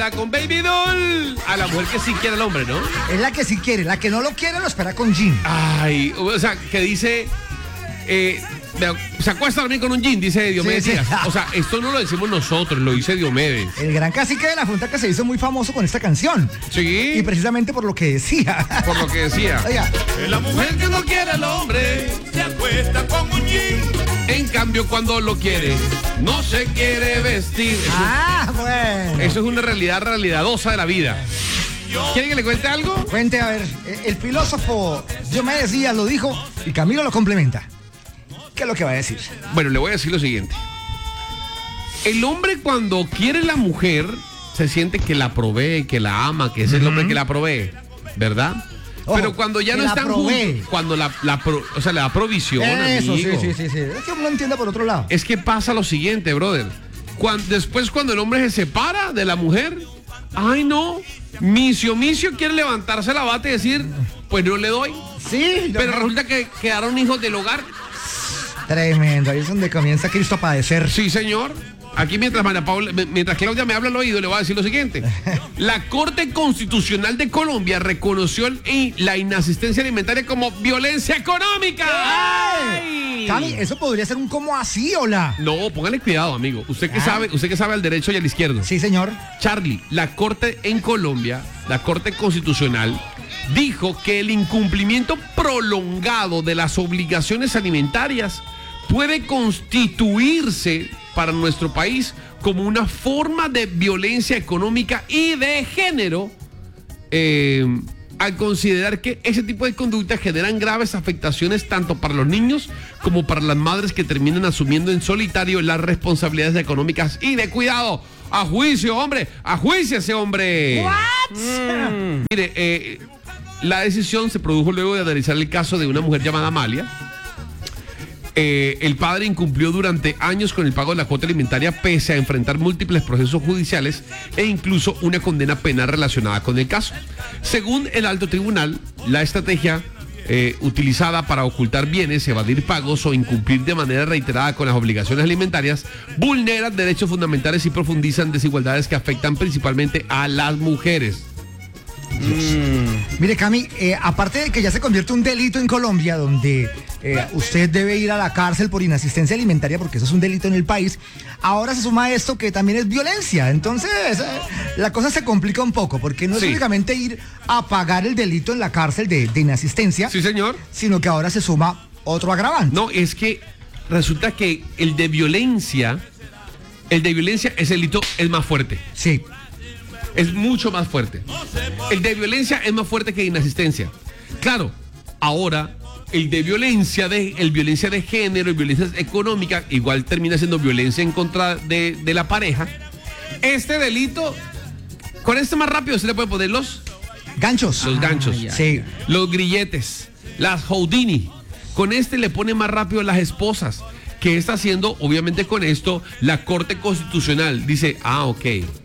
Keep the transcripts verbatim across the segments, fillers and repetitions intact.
Con Baby Doll. A la mujer que sí quiere al hombre, ¿no? Es la que sí quiere, la que no lo quiere lo espera con jean. Ay, o sea, que dice... Eh, se acuesta también con un jean, dice Diomedes Sí, sí. Díaz. O sea, esto no lo decimos nosotros, lo dice Diomedes. El gran cacique de la Junta que se hizo muy famoso con esta canción. Sí. Y precisamente por lo que decía. Por lo que decía. Oiga. La mujer que no quiere al hombre se acuesta con un jean. En cambio, cuando lo quiere, no se quiere vestir. Eso, Ah, bueno. eso es una realidad realidadosa de la vida. ¿Quieren que le cuente algo? Cuente, a ver, el filósofo Diomedes Díaz lo dijo y Camilo lo complementa. ¿Qué es lo que va a decir? Bueno, le voy a decir lo siguiente. El hombre cuando quiere la mujer, se siente que la provee, que la ama, que es el hombre que la provee, ¿verdad? Ojo, pero cuando ya que no la están provee. juntos, cuando la, la pro- o sea, le da provisión, Eso, sí, amigo. sí, sí, sí. Es que uno entiende por otro lado. Es que pasa lo siguiente, brother. Cuando, después cuando el hombre se separa de la mujer, ay no, misio, misio quiere levantarse la bata y decir, pues no le doy. Sí, Pero no, resulta que quedaron hijos del hogar. tremendo. Ahí es donde comienza Cristo a padecer. Sí, señor. Aquí mientras María Paula, mientras Claudia me habla al oído, le voy a decir lo siguiente. La Corte Constitucional de Colombia reconoció el- la inasistencia alimentaria como violencia económica. ¡Ay! Cami, eso podría ser un como así, hola. No, póngale cuidado, amigo. Usted que Ah. sabe, usted que sabe al derecho y al izquierdo. Sí, señor. Charlie, la Corte en Colombia, la Corte Constitucional, dijo que el incumplimiento prolongado de las obligaciones alimentarias puede constituirse para nuestro país como una forma de violencia económica y de género, eh, al considerar que ese tipo de conductas generan graves afectaciones tanto para los niños como para las madres que terminan asumiendo en solitario las responsabilidades económicas y de cuidado. ¡A juicio, hombre! ¡A juicio ese hombre! Mm. Mire, eh, la decisión se produjo luego de analizar el caso de una mujer llamada Amalia. Eh, el padre incumplió durante años con el pago de la cuota alimentaria pese a enfrentar múltiples procesos judiciales e incluso una condena penal relacionada con el caso. Según el alto tribunal, la estrategia eh, utilizada para ocultar bienes, evadir pagos o incumplir de manera reiterada con las obligaciones alimentarias vulnera derechos fundamentales y profundizan desigualdades que afectan principalmente a las mujeres. Mm. Mire, Cami, eh, aparte de que ya se convierte un delito en Colombia, donde eh, usted debe ir a la cárcel por inasistencia alimentaria, porque eso es un delito en el país, ahora se suma esto que también es violencia. Entonces, eh, la cosa se complica un poco, porque no es Sí. únicamente ir a pagar el delito en la cárcel de, de inasistencia, Sí, señor. sino que ahora se suma otro agravante. No, es que resulta que el de violencia, el de violencia es el delito, es más fuerte. Sí. Es mucho más fuerte. El de violencia es más fuerte que inasistencia. Claro, ahora el de violencia de el violencia de género y violencia económica igual termina siendo violencia en contra de, de la pareja. Este delito, con este más rápido se le puede poner los, Ganchos. los ganchos, Ah, sí. los grilletes, las Houdini. Con este le pone más rápido las esposas. ¿Qué está haciendo? Obviamente con esto la Corte Constitucional dice, ah, ok.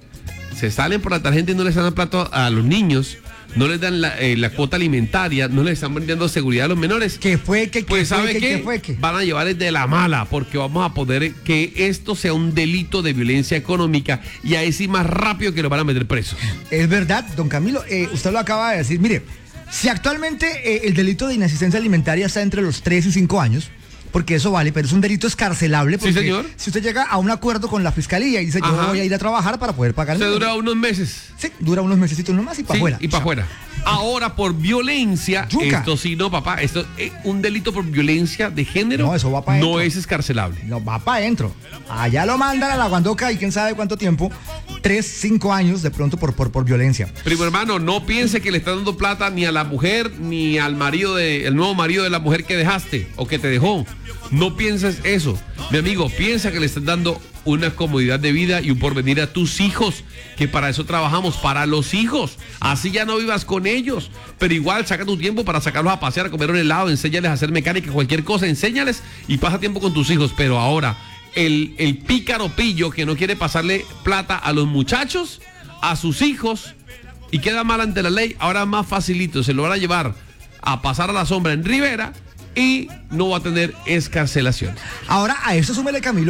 Se salen por la tarjeta y no les dan plato a los niños, no les dan la, eh, la cuota alimentaria, no les están brindando seguridad a los menores. ¿Qué fue? ¿Qué, Pues qué fue? ¿sabe ¿Qué, qué? qué fue? ¿Qué? Van a llevarles de la mala, porque vamos a poder que esto sea un delito de violencia económica y ahí sí más rápido que lo van a meter presos. Es verdad, don Camilo, eh, usted lo acaba de decir. Mire, si actualmente eh, el delito de inasistencia alimentaria está entre los tres y cinco años, porque eso vale, pero es un delito escarcelable. Porque Sí, señor. Si usted llega a un acuerdo con la fiscalía y dice, yo Ajá. voy a ir a trabajar para poder pagar. Se el- dura unos meses. Sí, dura unos mesecitos nomás y para Sí, afuera. y para afuera. Ahora, por violencia, Yuca. esto sí, no, papá, esto es un delito por violencia de género. No, eso va pa' no dentro. es escarcelable. No, va para adentro. Allá lo mandan a la guandoca y quién sabe cuánto tiempo. Tres, cinco años de pronto por, por, por violencia. Primo hermano, no piense que le estás dando plata ni a la mujer ni al marido de, el nuevo marido de la mujer que dejaste o que te dejó. No pienses eso. Mi amigo, piensa que le estás dando una comodidad de vida y un porvenir a tus hijos, que para eso trabajamos, para los hijos. Así ya no vivas con ellos, pero igual saca tu tiempo para sacarlos a pasear, a comer un helado, enséñales a hacer mecánica, cualquier cosa, enséñales y pasa tiempo con tus hijos. Pero ahora, el, el pícaro pillo que no quiere pasarle plata a los muchachos, a sus hijos, y queda mal ante la ley, ahora más facilito, se lo van a llevar a pasar a la sombra en Rivera y no va a tener escarcelación. Ahora, a eso súmele, Camilo,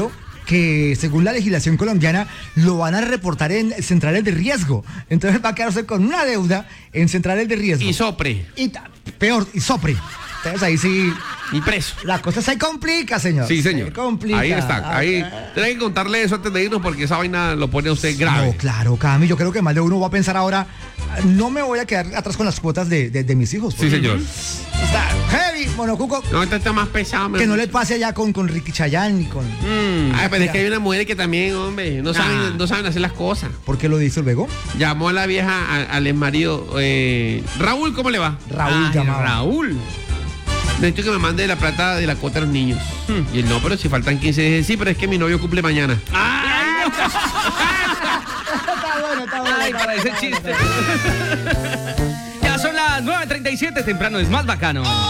que según la legislación colombiana lo van a reportar en centrales de riesgo. Entonces va a quedarse con una deuda en centrales de riesgo. Y sopre. Y ta- peor, y sopre. Entonces ahí sí, Y preso. la cosa se complica, señor. Sí, señor. Se complica. Ahí está. Ahí. Ah, Tiene que contarle eso antes de irnos porque esa vaina lo pone a usted grave. No, claro, Cami, yo creo que más de uno va a pensar ahora, no me voy a quedar atrás con las cuotas de, de- de mis hijos. Sí, señor. Está heavy, monocuco. No, este está más pesado. Que no le pase allá con, con Ricky Chayanne ni con... Mm. Ay, pero es que hay una mujer que también, hombre, no saben, Ah. no saben hacer las cosas. ¿Por qué lo dice luego? Llamó a la vieja, a- al marido. Eh, Raúl, ¿cómo le va? Raúl Ay, llamaba. Raúl. Necesito que me mande la plata de la cuota de los niños. Y él, no, pero si faltan quince, dice, sí, pero es que mi novio cumple mañana. Está bueno, está bueno. Ay, está para bueno, ese está bueno, chiste. está bueno. Ya son las nueve treinta y siete, temprano es más bacano.